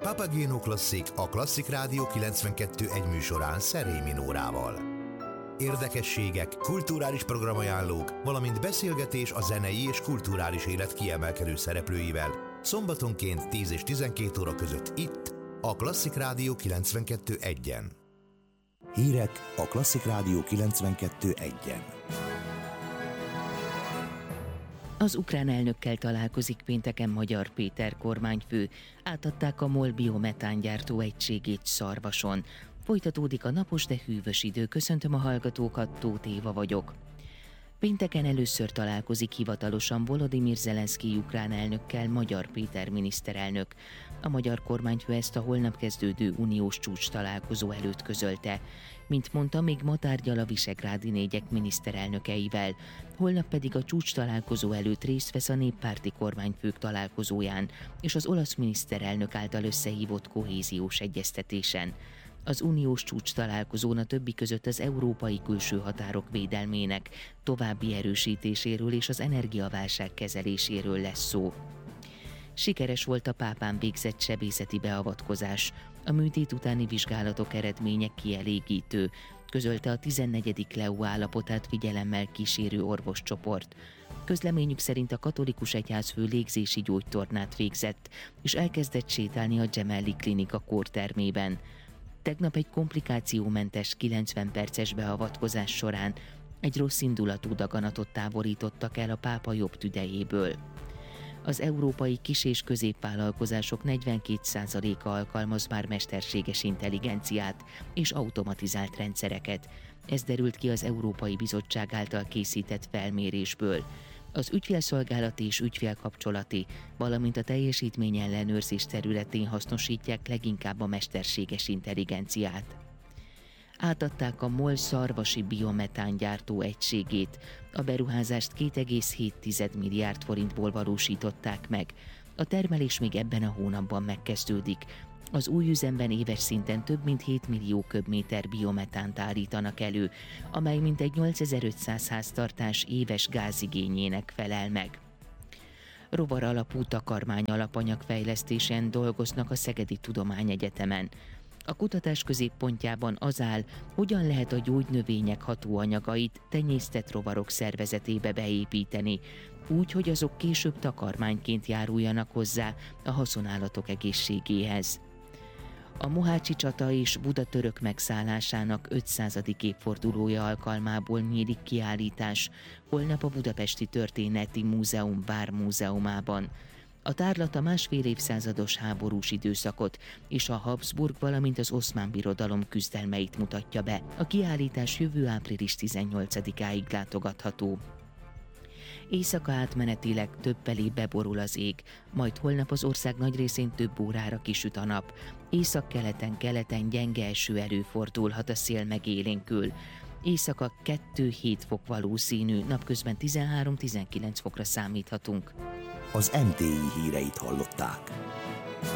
Papageno Klasszik a Klasszik Rádió 92.1 műsorán Szerémi Nórával. Érdekességek, kulturális programajánlók, valamint beszélgetés a zenei és kulturális élet kiemelkedő szereplőivel szombatonként 10 és 12 óra között itt, a Klasszik Rádió 92.1-en. Hírek a Klasszik Rádió 92.1-en. Az ukrán elnökkel találkozik pénteken Magyar Péter kormányfő, átadták a MOL biometángyártó egységét Szarvason. Folytatódik a napos, de hűvös idő. Köszöntöm a hallgatókat, Tóth Éva vagyok. Pénteken először találkozik hivatalosan Volodymyr Zelenszkij ukrán elnökkel Magyar Péter miniszterelnök. A magyar kormányfő ezt a holnap kezdődő uniós csúcs találkozó előtt közölte. Mint mondta, még ma tárgyal a visegrádi négyek miniszterelnökeivel. Holnap pedig a csúcs találkozó előtt részt vesz a néppárti kormányfők találkozóján és az olasz miniszterelnök által összehívott kohéziós egyeztetésen. Az uniós csúcs találkozón a többi között az európai külső határok védelmének további erősítéséről és az energiaválság kezeléséről lesz szó. Sikeres volt a pápán végzett sebészeti beavatkozás. A műtét utáni vizsgálatok eredménye kielégítő, közölte a 14. Leó állapotát figyelemmel kísérő orvoscsoport. Közleményük szerint a katolikus egyházfő légzési gyógytornát végzett, és elkezdett sétálni a Gemelli Klinika kórtermében. Tegnap egy komplikációmentes 90 perces beavatkozás során egy rosszindulatú daganatot távolítottak el a pápa jobb tüdejéből. Az európai kis- és középvállalkozások 42%-a alkalmaz már mesterséges intelligenciát és automatizált rendszereket. Ez derült ki az Európai Bizottság által készített felmérésből. Az ügyfélszolgálati és ügyfélkapcsolati, valamint a teljesítményellenőrzés területén hasznosítják leginkább a mesterséges intelligenciát. Átadták a MOL szarvasi biometángyártó egységét. A beruházást 2,7 milliárd forintból valósították meg. A termelés még ebben a hónapban megkezdődik. Az új üzemben éves szinten több mint 7 millió köbméter biometánt állítanak elő, amely mintegy 8500 háztartás éves gázigényének felel meg. Rovar alapú takarmány alapanyag fejlesztésen dolgoznak a Szegedi Tudományegyetemen. A kutatás középpontjában az áll, hogyan lehet a gyógynövények hatóanyagait tenyésztett rovarok szervezetébe beépíteni, úgy, hogy azok később takarmányként járuljanak hozzá a haszonállatok egészségéhez. A mohácsi csata és Buda török megszállásának 500. évfordulója alkalmából nyílik kiállítás holnap a Budapesti Történeti Múzeum Vármúzeumában. A tárlat a másfél évszázados háborús időszakot és a Habsburg, valamint az Oszmán Birodalom küzdelmeit mutatja be. A kiállítás jövő április 18-áig látogatható. Éjszaka átmenetileg többfelé beborul az ég, majd holnap az ország nagy részén több órára kisüt a nap. Északkeleten gyenge eső előfordulhat, a szél megélénkül. Éjszaka 2-7 fok valószínű, napközben 13-19 fokra számíthatunk. Az MTI híreit hallották.